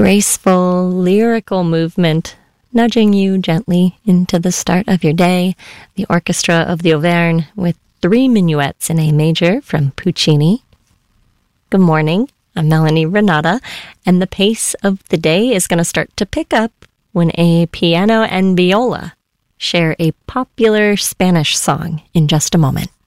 graceful, lyrical movement, nudging you gently into the start of your day. The Orchestra of the Auvergne with 3 minuets in A major from Puccini. Good morning, I'm Melanie Renata, and the pace of the day is going to start to pick up when a piano and viola share a popular Spanish song in just a moment.